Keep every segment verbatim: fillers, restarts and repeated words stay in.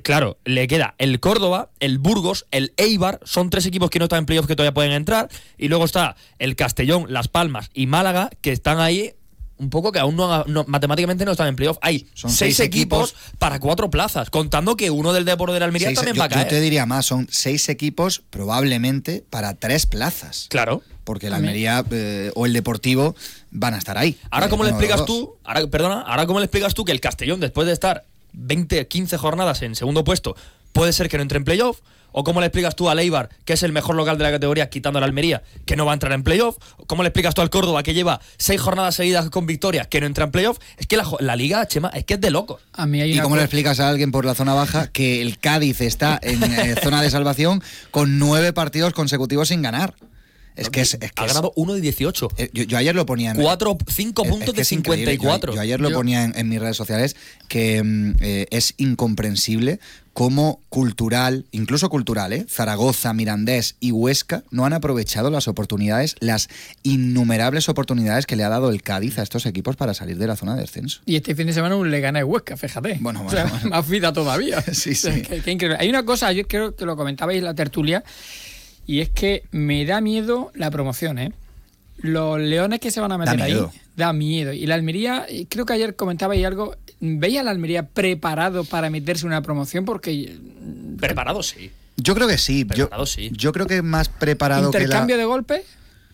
claro, le queda el Córdoba, el Burgos, el Eibar, son tres equipos que no están en playoff que todavía pueden entrar, y luego está el Castellón, Las Palmas y Málaga, que están ahí un poco que aún no, no matemáticamente no están en playoff. Hay son seis, seis equipos, equipos para cuatro plazas, contando que uno del Depor de la Almería seis, también yo, va a caer. Yo te diría más, son seis equipos probablemente para tres plazas. Claro. Porque el Almería eh, o el Deportivo van a estar ahí. Ahora, ¿cómo eh, le explicas los tú? Ahora, perdona, ahora ¿cómo le explicas tú que el Castellón, después de estar veinte, quince jornadas en segundo puesto, puede ser que no entre en playoff? ¿O cómo le explicas tú al Eibar, que es el mejor local de la categoría, quitando a la Almería, que no va a entrar en playoff? ¿Cómo le explicas tú al Córdoba, que lleva seis jornadas seguidas con victorias, que no entra en playoff? Es que la, la Liga, Chema, es que es de locos. A mí hay ¿Y cómo cosa... le explicas a alguien por la zona baja que el Cádiz está en eh, zona de salvación con nueve partidos consecutivos sin ganar? Es que es, es que ha es, ganado uno de dieciocho. Eh, yo, yo ayer lo ponía en... Cuatro, cinco puntos es que de cincuenta y cuatro. Yo, yo ayer lo yo, ponía en, en mis redes sociales que eh, es incomprensible cómo cultural, incluso cultural, ¿eh? Zaragoza, Mirandés y Huesca no han aprovechado las oportunidades, las innumerables oportunidades que le ha dado el Cádiz a estos equipos para salir de la zona de descenso. Y este fin de semana un le gana el Huesca, fíjate. Bueno, bueno, o sea, bueno. Más vida todavía. Sí, sí. O sea, qué, qué increíble. Hay una cosa, yo creo que lo comentabais en la tertulia, y es que me da miedo la promoción, ¿eh? Los leones que se van a meter da ahí, miedo. da miedo. Y la Almería, creo que ayer comentabais algo, ¿veis a la Almería preparado para meterse en una promoción? Porque... Preparado sí. Yo creo que sí. Preparado yo, sí. Yo creo que más preparado que la... ¿Intercambio de golpes?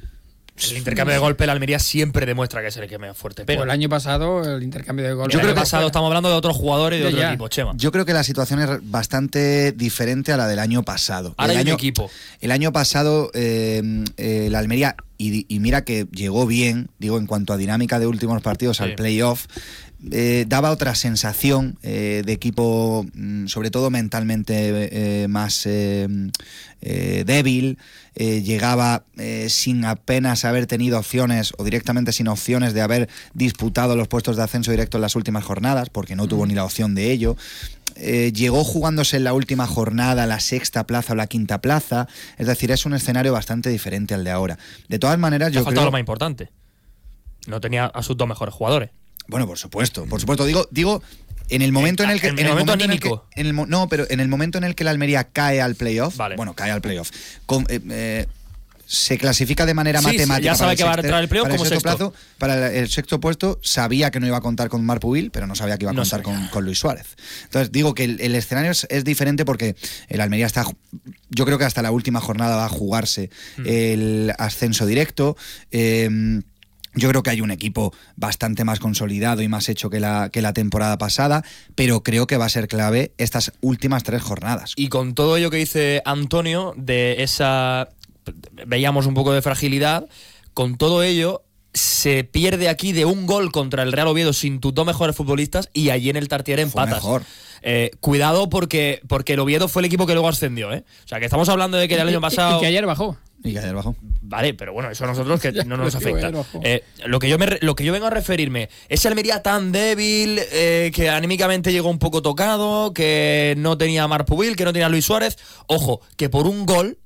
El intercambio de golpe, la Almería siempre demuestra que es el que más fuerte pega. Pues el año pasado, el intercambio de golpes. Yo creo que el año pasado estamos hablando de otros jugadores y de Ya, otro ya. equipo, Chema. Yo creo que la situación es bastante diferente a la del año pasado. Ahora el hay un año, equipo. El año pasado, eh, eh, la Almería, y, y mira que llegó bien, digo, en cuanto a dinámica de últimos partidos Sí. al playoff, eh, daba otra sensación eh, de equipo, mm, sobre todo mentalmente eh, más eh, eh, débil. Eh, llegaba eh, sin apenas haber tenido opciones o directamente sin opciones de haber disputado los puestos de ascenso directo en las últimas jornadas, porque no tuvo ni la opción de ello. Eh, llegó jugándose en la última jornada la sexta plaza o la quinta plaza, es decir, es un escenario bastante diferente al de ahora. De todas maneras, Te yo ha faltado creo... lo más importante. No tenía a sus dos mejores jugadores. Bueno, por supuesto, por supuesto. Digo, digo, en el momento en el que... En el momento anímico. En el, no, pero en el momento en el que la Almería cae al playoff, Vale. bueno, cae al playoff, con, eh, eh, se clasifica de manera Sí, matemática. sí, ya sabe para el que va a sexto- entrar el playoff para el como sexto sexto. plazo, para el sexto puesto, sabía que no iba a contar con Marc Pubil, pero no sabía que iba a No contar sabía. con, con Luis Suárez. Entonces, digo que el, el escenario es, es diferente porque el Almería está... Yo creo que hasta la última jornada va a jugarse Mm. el ascenso directo. Eh, Yo creo que hay un equipo bastante más consolidado y más hecho que la, que la temporada pasada, pero creo que va a ser clave estas últimas tres jornadas. Y con todo ello que dice Antonio, de esa... Veíamos un poco de fragilidad. Con todo ello, se pierde aquí de un gol contra el Real Oviedo sin tus dos mejores futbolistas y allí en el Tartiere Fue empatas. mejor. Eh, cuidado porque, porque el Oviedo fue el equipo que luego ascendió, ¿eh? O sea, que estamos hablando de que el Y- año y- pasado... Y que ayer bajó. Y que ayer bajó. Vale, pero bueno, eso a nosotros que Ya, no nos pero digo, afecta. ayer bajó. Eh, lo, que yo me, re- lo que yo vengo a referirme, ese Almería tan débil, eh, que anímicamente llegó un poco tocado, que no tenía a Marc Pubil, que no tenía a Luis Suárez. Ojo, que por un gol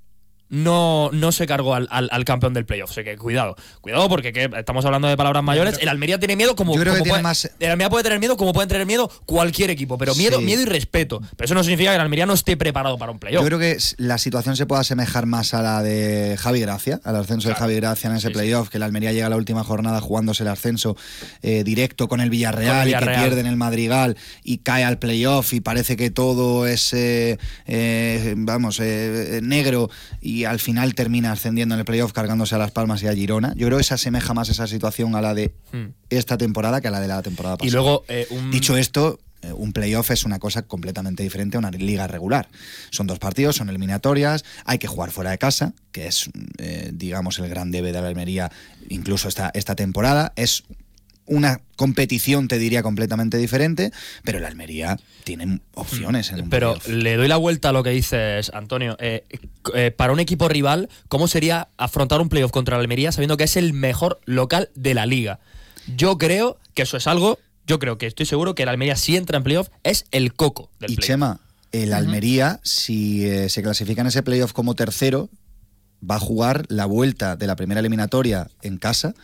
no, no se cargó al, al, al campeón del playoff. O sea que cuidado, cuidado porque que estamos hablando de palabras mayores. El Almería tiene miedo como, Yo creo que como tiene puede, más- el Almería puede tener miedo como puede tener miedo cualquier equipo, pero miedo, Sí. miedo y respeto. Pero eso no significa que el Almería no esté preparado para un playoff. Yo creo que s- la situación se puede asemejar más a la de Javi Gracia, al ascenso Claro. de Javi Gracia en ese Sí, playoff, que la Almería llega a la última jornada jugándose el ascenso eh, directo con el Villarreal, Con el y que Villarreal. pierde en el Madrigal y cae al playoff y parece que todo es eh, eh, vamos eh, negro y al final termina ascendiendo en el playoff cargándose a Las Palmas y a Girona. Yo creo que se asemeja más esa situación a la de Hmm. esta temporada que a la de la temporada pasada. Y luego, eh, un... Dicho esto, eh, un playoff es una cosa completamente diferente a una liga regular. Son dos partidos, son eliminatorias, hay que jugar fuera de casa, que es, eh, digamos, el gran debe de la Almería incluso esta, esta temporada. Es una competición, te diría, completamente diferente, pero la Almería tiene opciones en un Pero playoff. le doy la vuelta a lo que dices, Antonio. Eh, eh, para un equipo rival, ¿cómo sería afrontar un playoff contra la Almería sabiendo que es el mejor local de la liga? Yo creo que eso es algo, yo creo que estoy seguro que la Almería, si entra en playoff, es el coco del Y playoff. Chema, el Almería, si eh, se clasifica en ese playoff como tercero, va a jugar la vuelta de la primera eliminatoria en casa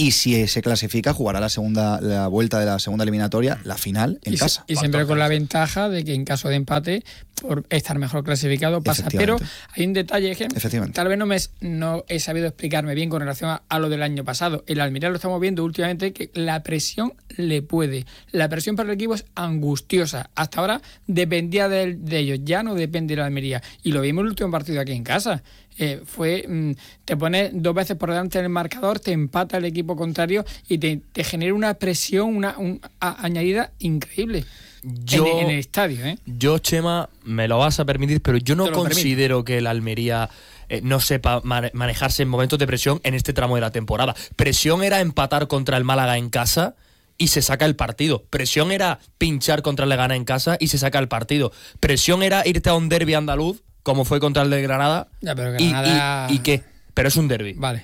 y si se clasifica jugará la segunda la vuelta de la segunda eliminatoria, la final en y casa. Se, y siempre con la ventaja de que en caso de empate, por estar mejor clasificado, pasa. Pero hay un detalle que tal vez no, me, no he sabido explicarme bien con relación a, a lo del año pasado. El Almería lo estamos viendo últimamente que la presión le puede. La presión para el equipo es angustiosa. Hasta ahora dependía de, de ellos, ya no depende de la Almería. Y lo vimos en el último partido aquí en casa. Eh, fue mm, te pones dos veces por delante en el marcador, te empata el equipo contrario y te, te genera una presión una un, a, añadida increíble yo, en, en el estadio. ¿eh? Yo, Chema, me lo vas a permitir, pero yo no considero permito. que el Almería eh, no sepa manejarse en momentos de presión en este tramo de la temporada. Presión era empatar contra el Málaga en casa y se saca el partido. Presión era pinchar contra el Leganés en casa y se saca el partido. Presión era irte a un derbi andaluz como fue contra el de Granada. Ya, pero Granada... ¿Y, y, y qué? Pero es un derbi. Vale.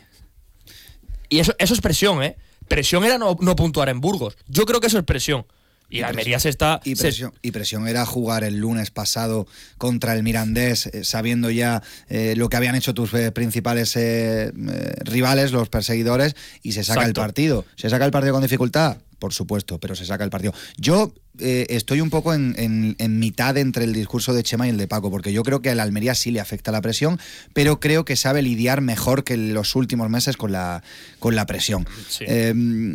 Y eso, eso es presión, ¿eh? Presión era no, no puntuar en Burgos. Yo creo que eso es presión. Y, y la Almería se está... Y presión, se... y presión era jugar el lunes pasado contra el Mirandés, eh, sabiendo ya eh, lo que habían hecho tus eh, principales eh, eh, rivales, los perseguidores, y se saca Exacto. el partido. ¿Se saca el partido con dificultad? Por supuesto, pero se saca el partido. Yo eh, estoy un poco en, en, en mitad entre el discurso de Chema y el de Paco, porque yo creo que a la Almería sí le afecta la presión, pero creo que sabe lidiar mejor que en los últimos meses con la, con la presión. Sí. Eh,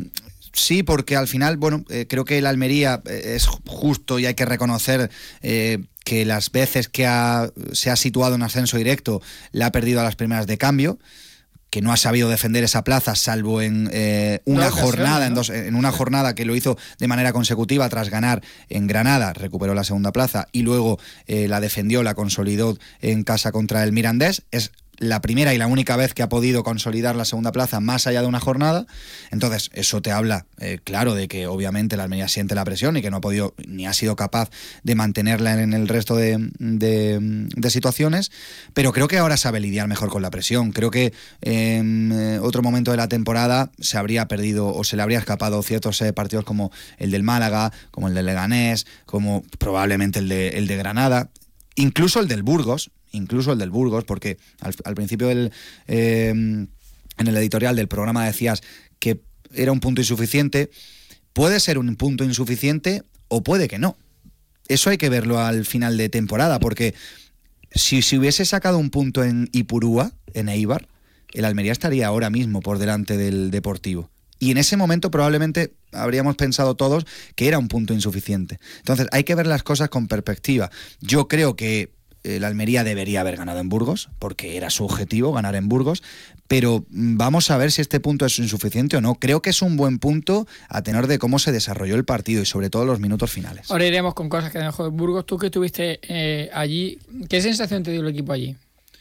Sí, porque al final, bueno, eh, creo que el Almería eh, es justo y hay que reconocer eh, que las veces que ha, se ha situado en ascenso directo la ha perdido a las primeras de cambio, que no ha sabido defender esa plaza salvo en eh, una no, jornada, ¿no? en, dos, en una jornada que lo hizo de manera consecutiva tras ganar en Granada, recuperó la segunda plaza y luego eh, la defendió, la consolidó en casa contra el Mirandés. Es la primera y la única vez que ha podido consolidar la segunda plaza más allá de una jornada. Entonces eso te habla, eh, claro, de que obviamente la Almería siente la presión y que no ha podido ni ha sido capaz de mantenerla en el resto de, de, de situaciones, pero creo que ahora sabe lidiar mejor con la presión. Creo que en eh, otro momento de la temporada se habría perdido o se le habría escapado ciertos eh, partidos como el del Málaga, como el del Leganés, como probablemente el de, el de Granada, incluso el del Burgos, incluso el del Burgos, porque al, al principio del, eh, en el editorial del programa decías que era un punto insuficiente. Puede ser un punto insuficiente o puede que no. Eso hay que verlo al final de temporada, porque si, si hubiese sacado un punto en Ipurúa, en Eibar, el Almería estaría ahora mismo por delante del Deportivo. Y en ese momento probablemente habríamos pensado todos que era un punto insuficiente. Entonces hay que ver las cosas con perspectiva. Yo creo que el Almería debería haber ganado en Burgos, porque era su objetivo ganar en Burgos, pero vamos a ver si este punto es insuficiente o no. Creo que es un buen punto a tenor de cómo se desarrolló el partido y sobre todo los minutos finales. Ahora iremos con cosas que dejó de Burgos. Tú que estuviste eh, allí, ¿qué sensación te dio el equipo allí?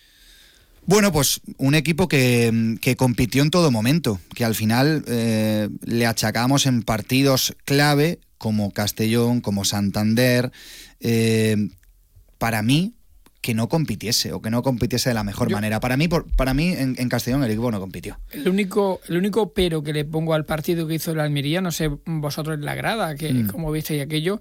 Bueno, pues un equipo que, que compitió en todo momento, que al final eh, le achacamos en partidos clave como Castellón, como Santander, eh, para mí que no compitiese o que no compitiese de la mejor Yo, manera. Para mí, por, para mí en, en Castellón el equipo no compitió. El único, el único pero que le pongo al partido que hizo la Almería, no sé vosotros en la grada, que mm. como visteis aquello,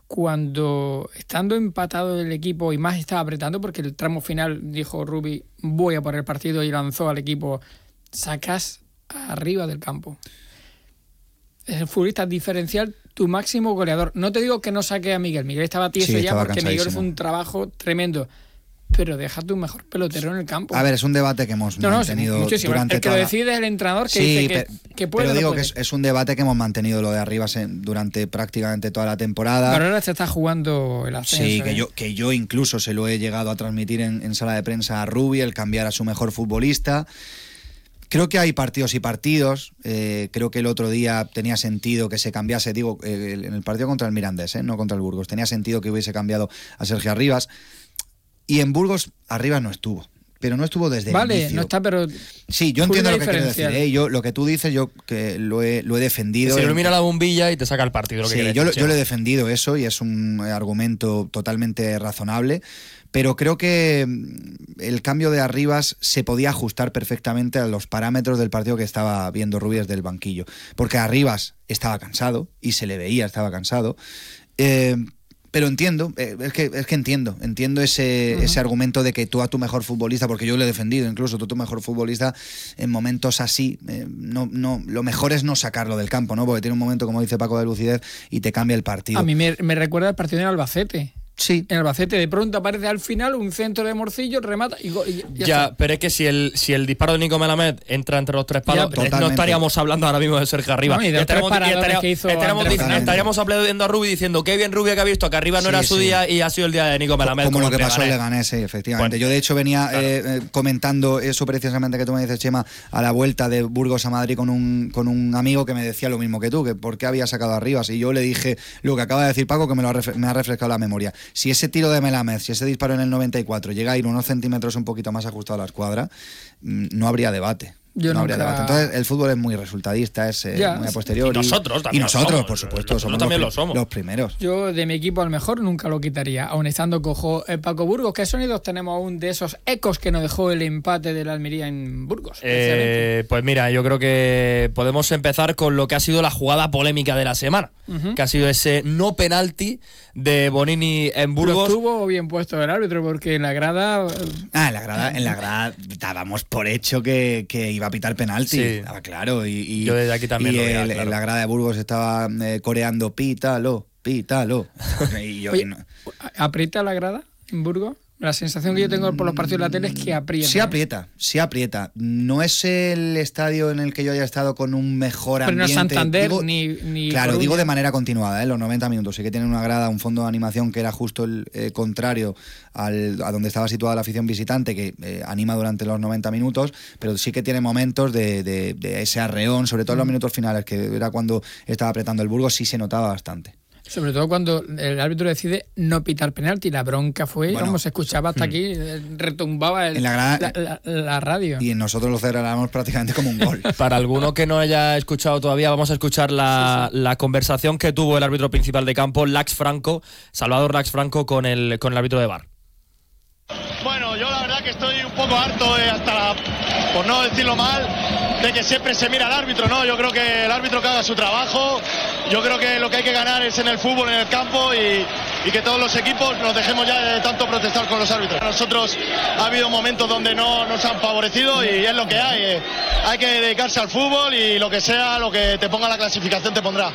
cuando estando empatado el equipo y más estaba apretando, porque el tramo final dijo Rubi, voy a por el partido y lanzó al equipo, sacas arriba del campo. Es el futbolista diferencial, tu máximo goleador. No te digo que no saque a Miguel, Miguel estaba tieso sí, ya porque Miguel hizo un trabajo tremendo. Pero deja tu mejor pelotero en el campo. A ver, es un debate que hemos no, mantenido no, durante el que toda lo decide es el entrenador que sí, dice que, pero, que puede. Pero digo no puede. que es, es un debate que hemos mantenido lo de arriba durante prácticamente toda la temporada. Pero ahora se está jugando el ascenso. Sí, que, ¿eh? yo, que yo incluso se lo he llegado a transmitir en, en sala de prensa a Rubi, el cambiar a su mejor futbolista. Creo que hay partidos y partidos. Eh, creo que el otro día tenía sentido que se cambiase, digo, eh, en el partido contra el Mirandés, eh, no contra el Burgos. Tenía sentido que hubiese cambiado a Sergio Arribas. Y en Burgos, Arribas no estuvo. Pero no estuvo desde vale, el inicio. No está, pero... Sí, yo entiendo lo que quieres decir. ¿eh? Yo, lo que tú dices, yo que lo he, lo he defendido. Se ilumina la bombilla y te saca el partido. Lo que sí, yo, lo, yo lo he defendido eso y es un argumento totalmente razonable. Pero creo que el cambio de Arribas se podía ajustar perfectamente a los parámetros del partido que estaba viendo Rubi desde el banquillo. Porque Arribas estaba cansado y se le veía, estaba cansado. Eh, pero entiendo, eh, es que es que entiendo, entiendo ese, uh-huh. ese argumento de que tú a tu mejor futbolista, porque yo lo he defendido, incluso tú a tu mejor futbolista en momentos así, eh, no, no, lo mejor es no sacarlo del campo, ¿no? Porque tiene un momento, como dice Paco, de lucidez y te cambia el partido. A mí me, me recuerda el partido en Albacete. Sí. En Albacete de pronto aparece al final un centro de Morcillo, remata y, go- y ya, ya está. Pero es que si el si el disparo de Nico Melamed entra entre los tres palos, ya, no estaríamos hablando ahora mismo de Sergio Arriba. No, y de ya estaríamos, tres estaríamos, que hizo estaríamos, Andrés estaríamos aplaudiendo a Rubi diciendo qué bien Rubi que ha visto, que Arriba no sí, era su sí. día y ha sido el día de Nico Melamed. Como, como lo que pasó en Leganés. Leganés, sí, efectivamente. Bueno, yo de hecho venía claro. eh, eh, comentando eso precisamente que tú me dices, Chema, a la vuelta de Burgos a Madrid con un, con un amigo que me decía lo mismo que tú, que por qué había sacado a Arribas. Y yo le dije lo que acaba de decir Paco, que me, lo ha, ref- me ha refrescado la memoria. Si ese tiro de Melamed, si ese disparo en el noventa y cuatro llega a ir unos centímetros un poquito más ajustado a la escuadra, no habría debate. Yo no nunca... habría debate. Entonces el fútbol es muy resultadista, es eh, muy a posteriori. Y nosotros también Y nosotros, somos. por supuesto, Nosotros somos, también los, lo somos. los primeros. Yo de mi equipo a lo mejor nunca lo quitaría, aun estando cojo el Paco Burgos. ¿Qué sonidos tenemos aún de esos ecos que nos dejó el empate de la Almería en Burgos? Eh, pues mira, yo creo que podemos empezar con lo que ha sido la jugada polémica de la semana, uh-huh. que ha sido ese no penalti de Bonini en Burgos. Lo estuvo bien puesto el árbitro porque en la grada... Ah, en la grada, en la grada dábamos por hecho que, que iba a pitar penalti. Sí. Estaba claro. Y, y, yo desde aquí también y lo veía, el, claro. En la grada de Burgos estaba eh, coreando pítalo, pítalo. Y yo, Oye, no. ¿aprieta la grada en Burgos? La sensación que yo tengo por los partidos de la tele es que aprieta. Sí aprieta, sí aprieta. No es el estadio en el que yo haya estado con un mejor ambiente. Pero no es Santander digo, ni, ni Claro, Coruña. digo de manera continuada, ¿eh? Los noventa minutos. Sí que tienen una grada, un fondo de animación que era justo el eh, contrario al, a donde estaba situada la afición visitante, que eh, anima durante los noventa minutos, pero sí que tiene momentos de, de, de ese arreón, sobre todo en los minutos finales, que era cuando estaba apretando el Burgos, sí se notaba bastante. Sobre todo cuando el árbitro decide no pitar penalti. La bronca fue, bueno, como se escuchaba hasta aquí, retumbaba el, en la, grada, la, la, la radio. Y nosotros lo celebramos prácticamente como un gol. Para alguno que no haya escuchado todavía, vamos a escuchar la, sí, sí. la conversación que tuvo el árbitro principal de campo, Lax Franco, Salvador Lax Franco, con el, con el árbitro de V A R. Bueno, yo la verdad que estoy un poco harto, eh, hasta la, por no decirlo mal, de que siempre se mira al árbitro, ¿no? Yo creo que el árbitro que haga su trabajo, yo creo que lo que hay que ganar es en el fútbol, en el campo, y, y que todos los equipos nos dejemos ya de tanto protestar con los árbitros. A nosotros ha habido momentos donde no nos han favorecido y es lo que hay. Eh. Hay que dedicarse al fútbol y lo que sea, lo que te ponga la clasificación te pondrá.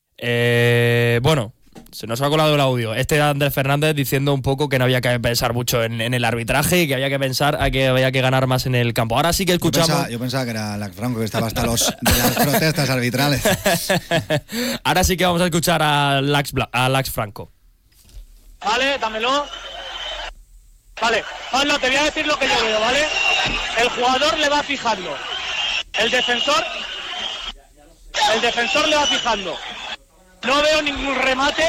Eh, bueno... Se nos ha colado el audio. Este era Andrés Fernández diciendo un poco que no había que pensar mucho en, en el arbitraje y que había que pensar a que había que ganar más en el campo. Ahora sí que escuchamos... Yo pensaba, yo pensaba que era Lax Franco, que estaba hasta los de las protestas arbitrales. Ahora sí que vamos a escuchar a Lax, a Lax Franco. Vale, dámelo. Vale, Pablo, te voy a decir lo que yo veo, ¿vale? El jugador le va fijando. El defensor... El defensor le va fijando. No veo ningún remate,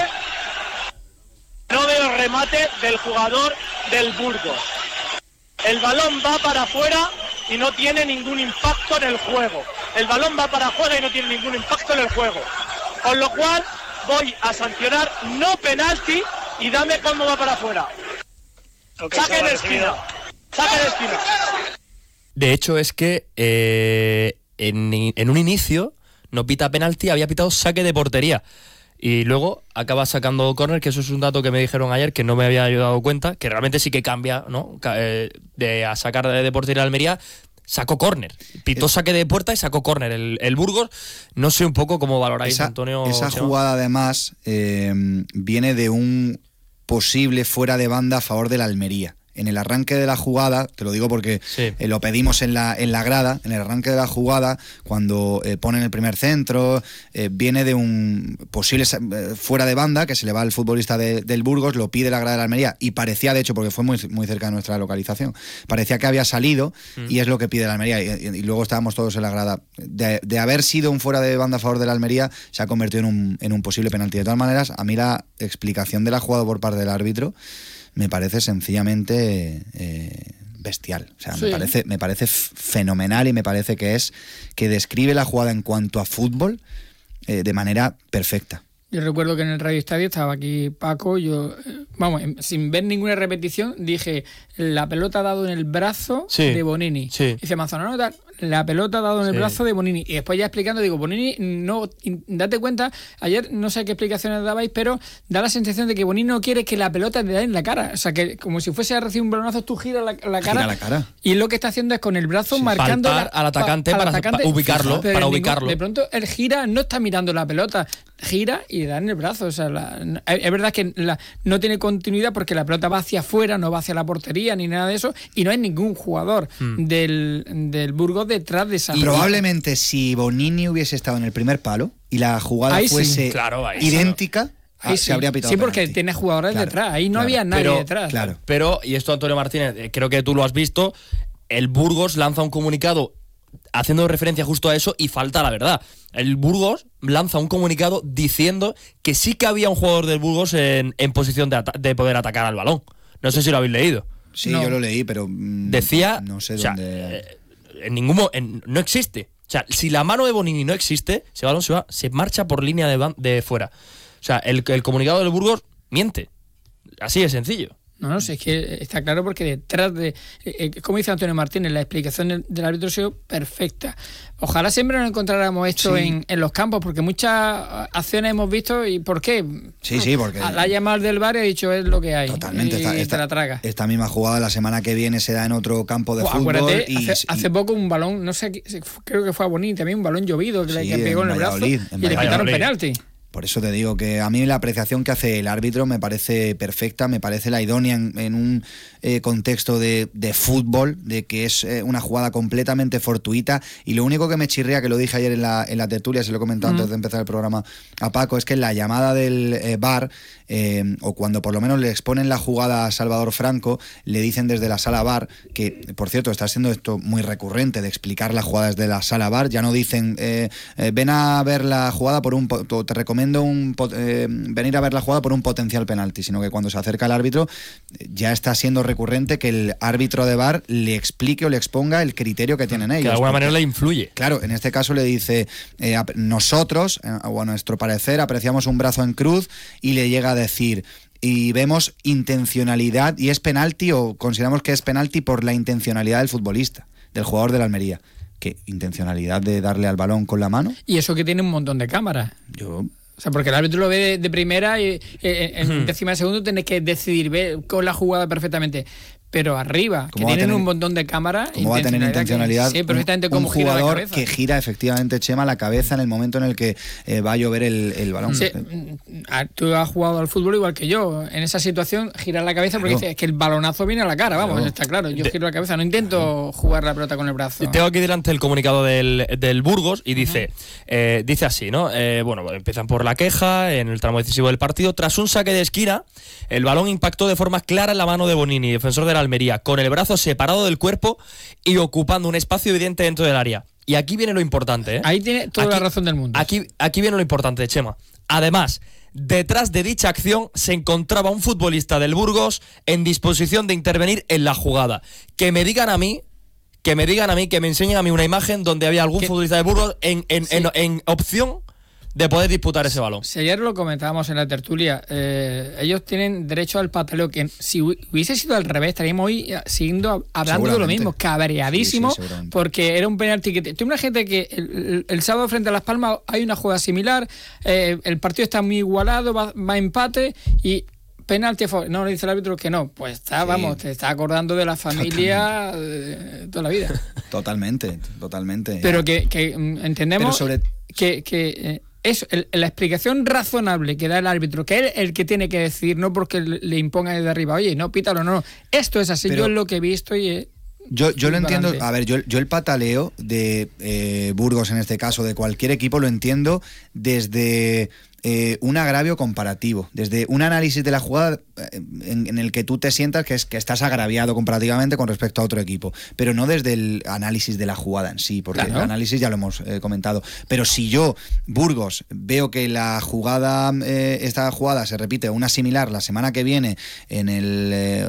no veo remate del jugador del Burgos. El balón va para afuera y no tiene ningún impacto en el juego. El balón va para afuera y no tiene ningún impacto en el juego. Con lo cual voy a sancionar no penalti y dame cómo va para afuera. Okay, saque de esquina, saque de esquina. De hecho es que eh, en, en un inicio... no pita penalti, había pitado saque de portería. Y luego acaba sacando córner, que eso es un dato que me dijeron ayer, que no me había dado cuenta, que realmente sí que cambia, ¿no? De a sacar de portería a Almería, sacó córner. Pitó saque de puerta y sacó córner. El, el Burgos, no sé un poco cómo valoráis, esa, Antonio. Esa jugada, además, eh, viene de un posible fuera de banda a favor de la Almería. En el arranque de la jugada, te lo digo porque sí. eh, lo pedimos en la, en la grada, en el arranque de la jugada, cuando eh, ponen el primer centro, eh, viene de un posible eh, fuera de banda, que se le va al futbolista de, del Burgos, lo pide la grada de la Almería, y parecía, de hecho, porque fue muy, muy cerca de nuestra localización, parecía que había salido, mm. y es lo que pide la Almería, y, y, y luego estábamos todos en la grada. De, de haber sido un fuera de banda a favor de la Almería, se ha convertido en un, en un posible penalti. De todas maneras, a mí la explicación de la jugada por parte del árbitro me parece sencillamente eh, bestial. O sea, sí. me parece, me parece fenomenal, y me parece que es que describe la jugada en cuanto a fútbol eh, de manera perfecta. Yo recuerdo que en el Radio Estadio estaba aquí Paco, yo, vamos, sin ver ninguna repetición, dije, la pelota ha dado en el brazo sí, de Bonini. Sí. Dice Manzano, no, la pelota dado en el sí. brazo de Bonini. Y después ya explicando, digo, Bonini, no, date cuenta, ayer no sé qué explicaciones dabais, pero da la sensación de que Bonini no quiere que la pelota le dé en la cara. O sea, que como si fuese a recibir un balonazo, tú giras la, la, cara, Gira la cara. Y lo que está haciendo es con el brazo sí. marcando la, al atacante, pa, para, atacante para ubicarlo. Para ningún, ubicarlo. De pronto él gira, no está mirando la pelota, gira y da en el brazo. O sea, la, es verdad que la, no tiene continuidad porque la pelota va hacia afuera, no va hacia la portería ni nada de eso, y no hay ningún jugador hmm. del, del Burgos detrás de esa. Y probablemente si Bonini hubiese estado en el primer palo y la jugada ahí fuese sí. claro, idéntica, sí. Ahí se sí. habría pitado sí, porque penalti. tiene jugadores claro, detrás, ahí no claro. había nadie pero, detrás. Claro. Pero, y esto Antonio Martínez, creo que tú lo has visto, el Burgos lanza un comunicado haciendo referencia justo a eso y falta la verdad. El Burgos lanza un comunicado diciendo que sí que había un jugador del Burgos en, en posición de, ata- de poder atacar al balón. No sé si lo habéis leído. Sí, no. yo lo leí, pero mmm, decía, no sé o sea, dónde. Eh, en ningún en, no existe. O sea, si la mano de Bonini no existe, ese balón se va, se marcha por línea de, ban- de fuera. O sea, el, el comunicado del Burgos miente. Así de sencillo. No, no sé, es que está claro porque detrás de, eh, como dice Antonio Martínez, la explicación del, del árbitro ha sido perfecta. Ojalá siempre nos encontráramos esto sí. en, en los campos, porque muchas acciones hemos visto. ¿Y por qué? Sí, sí, porque la ha llamado del bar y ha dicho es lo que hay. Totalmente, y, esta, y esta, te la traga. Esta misma jugada la semana que viene se da en otro campo de oh, fútbol. Acuérdate, y, hace, y, hace poco un balón, no sé, creo que fue a Bonini, también un balón llovido que, sí, le, que pegó en, en el brazo en y le quitaron penalti. Por eso te digo que a mí la apreciación que hace el árbitro me parece perfecta, me parece la idónea en, en un eh, contexto de, de fútbol, de que es eh, una jugada completamente fortuita. Y lo único que me chirría, que lo dije ayer en la, en la tertulia, se lo he comentado mm. antes de empezar el programa a Paco, es que en la llamada del eh, V A R, eh, o cuando por lo menos le exponen la jugada a Salvador Franco, le dicen desde la sala V A R, que por cierto está siendo esto muy recurrente, de explicar la jugada desde la sala V A R, ya no dicen eh, eh, ven a ver la jugada por un... te recomiendo Un, eh, venir a ver la jugada por un potencial penalti, sino que cuando se acerca el árbitro ya está siendo recurrente que el árbitro de V A R le explique o le exponga el criterio que tienen ellos. Que de alguna porque, manera le influye. Claro, en este caso le dice eh, a, nosotros, eh, o a nuestro parecer, apreciamos un brazo en cruz y le llega a decir... Y vemos intencionalidad, y es penalti, o consideramos que es penalti por la intencionalidad del futbolista, del jugador de la Almería. ¿Qué intencionalidad de darle al balón con la mano? Y eso que tiene un montón de cámaras. Yo... O sea, porque el árbitro lo ve de, de primera y eh, en décima de segundo tienes que decidir, ver con la jugada perfectamente. Pero arriba, que tienen tener, un montón de cámaras. ¿Cómo va a tener intencionalidad? Que, sí, perfectamente un, cómo un gira jugador la cabeza. Que gira efectivamente, Chema, la cabeza en el momento en el que eh, va a llover el, el balón. Sí, tú has jugado al fútbol igual que yo. En esa situación, girar la cabeza porque claro. dices, es que el balonazo viene a la cara, vamos, claro. está claro. Yo de, giro la cabeza, no intento claro. jugar la pelota con el brazo. Tengo aquí delante el comunicado del, del Burgos y dice, uh-huh. eh, dice así, ¿no? Eh, bueno, empiezan por la queja en el tramo decisivo del partido. Tras un saque de esquina, el balón impactó de forma clara en la mano de Bonini, defensor de la Almería, con el brazo separado del cuerpo y ocupando un espacio evidente dentro del área. Y aquí viene lo importante, ¿eh? Ahí tiene toda aquí, la razón del mundo. Aquí, aquí viene lo importante, Chema. Además, detrás de dicha acción se encontraba un futbolista del Burgos en disposición de intervenir en la jugada. Que me digan a mí, que me digan a mí, que me enseñen a mí una imagen donde había algún ¿Qué? futbolista del Burgos en, en, sí. en, en, en opción de poder disputar ese balón. Si ayer lo comentábamos en la tertulia, eh, ellos tienen derecho al pataleo, que si hubiese sido al revés, estaríamos hoy siguiendo hablando de lo mismo, cabreadísimo, sí, sí, porque era un penalti que... Tú imagínate que el, el, el sábado frente a Las Palmas hay una jugada similar, eh, el partido está muy igualado, va, va a empate y... penalti a favor. No, le dice el árbitro que no. Pues está, sí. vamos, te está acordando de la familia de toda la vida. Totalmente, totalmente. Pero que, que entendemos Pero sobre... que... que eh, eso, el, la explicación razonable que da el árbitro, que es el que tiene que decidir, no porque le, le imponga desde arriba, oye, no, pítalo, no, no. Esto es así, Pero yo es lo que he visto y... He, Yo, yo lo entiendo, a ver, yo, yo el pataleo de eh, Burgos en este caso, de cualquier equipo, lo entiendo desde eh, un agravio comparativo, desde un análisis de la jugada en, en el que tú te sientas que, es, que estás agraviado comparativamente con respecto a otro equipo, pero no desde el análisis de la jugada en sí, porque claro. el análisis ya lo hemos eh, comentado. Pero si yo, Burgos, veo que la jugada, eh, esta jugada se repite una similar la semana que viene en el eh,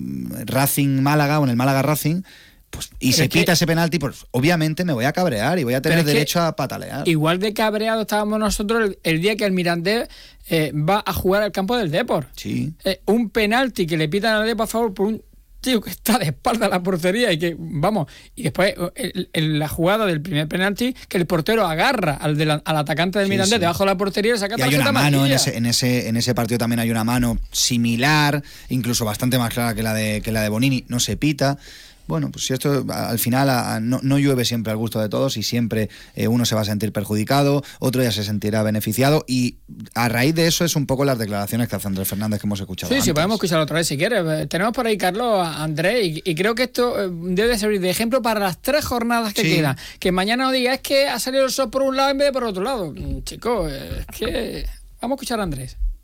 Racing Málaga o en el Málaga Racing, pues, y pero se pita ese penalti, pues obviamente me voy a cabrear y voy a tener derecho a patalear. Igual de cabreado estábamos nosotros el, el día que el Mirandés eh, va a jugar al campo del Depor. Sí. Eh, un penalti que le pitan al Depor a favor por un tío que está de espalda a la portería y que, vamos, y después el, el, la jugada del primer penalti, que el portero agarra al, del, al atacante del sí, Mirandés sí. debajo de la portería y saca y hay una mano en ese, en ese en ese partido también hay una mano similar, incluso bastante más clara que la de que la de Bonini, no se pita. Bueno, pues si esto al final a, a, no, no llueve siempre al gusto de todos y siempre eh, uno se va a sentir perjudicado, otro ya se sentirá beneficiado y a raíz de eso es un poco las declaraciones que hace Andrés Fernández que hemos escuchado Sí, antes. sí, podemos escucharlo otra vez si quieres. Tenemos por ahí, Carlos, a Andrés y, y creo que esto eh, debe servir de ejemplo para las tres jornadas que sí. quedan. Que mañana no diga, es que ha salido el sol por un lado en vez de por otro lado. Chicos, es que... Vamos a escuchar a Andrés.